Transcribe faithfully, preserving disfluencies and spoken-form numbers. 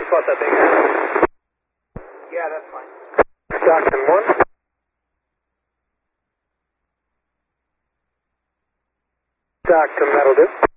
caught that big guy. Yeah, that's fine. Stockton one. Stockton, that'll do.